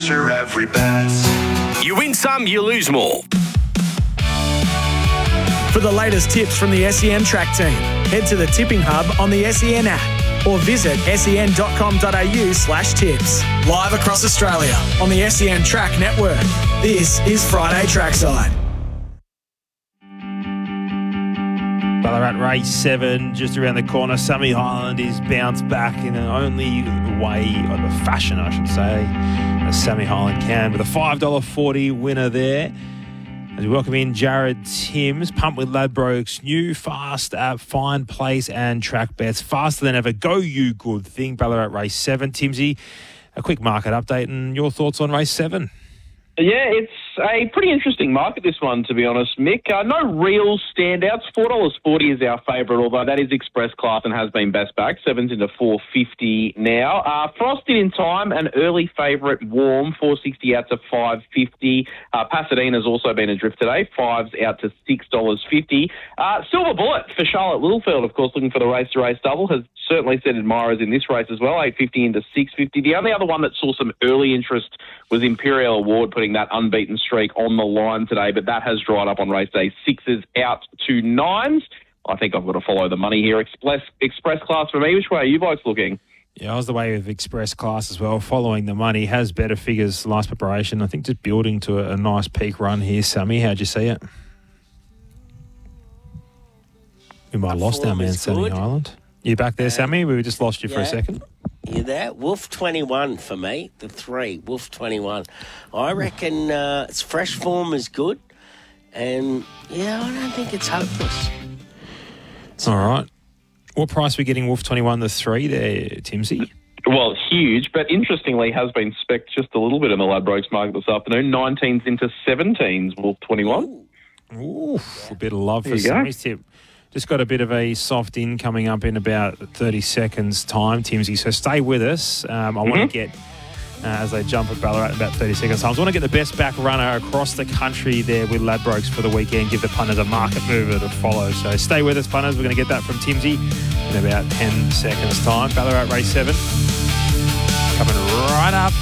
answer every bet. You win some, you lose more. For the latest tips from the SEN track team, head to the Tipping Hub on the SEN app or visit sen.com.au/tips. Live across Australia on the SEN Track Network. This is Friday Trackside. Ballarat Race 7 just around the corner. Sammy Highland is bounced back in the only way, or the fashion I should say, as Sammy Highland can, with a $5.40 winner there. As we welcome in Jared Timms, pumped with Ladbrokes new fast app, find place and track bets faster than ever. Go you good thing, Ballarat Race 7. Timmsy, a quick market update and your thoughts on Race 7. Yeah, it's a pretty interesting market, this one, to be honest, Mick. No real standouts. $4.40 is our favourite, although that is express class and has been best back. 7's into $4.50 now. Frosted in Time, an early favourite, Warm, $4.60 out to $5.50. Pasadena's also been adrift today, 5's out to $6.50. Silver Bullet for Charlotte Littlefield, of course, looking for the race-to-race double, has certainly set admirers in this race as well, $8.50 into $6.50. The only other one that saw some early interest was Imperial Award, putting that unbeaten streak on the line today, but that has dried up on race day. 6's out to 9's. I think I've got to follow the money here. Express class for me. Which way are you both looking? Yeah, I was the way with express class as well, following the money. Has better figures last preparation. I think just building to a nice peak run here. Sammy, how'd you see it? We might have lost our man, Sammy Highland. You back there, Sammy? We just lost you for a second. You there? Wolf 21 for me, the 3. Wolf 21. I reckon its fresh form is good, and I don't think it's hopeless. All right. What price are we getting Wolf 21, the 3 there, Timsy? Well, huge, but interestingly has been spec'd just a little bit in the Ladbrokes market this afternoon. 19's into 17's, Wolf 21. Ooh, a bit of love for Sammy's tip. Just got a bit of a soft in coming up in about 30 seconds' time, Timsy. So stay with us. I want to get, as they jump at Ballarat in about 30 seconds' time, I want to get the best back runner across the country there with Ladbrokes for the weekend. Give the punters a market mover to follow. So stay with us, punters. We're going to get that from Timsy in about 10 seconds' time. Ballarat Race 7 coming right up